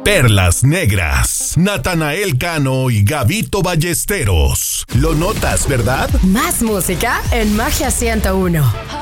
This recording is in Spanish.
Perlas Negras, Natanael Cano y Gabito Ballesteros. Lo notas, ¿verdad? Más música en Magia 101.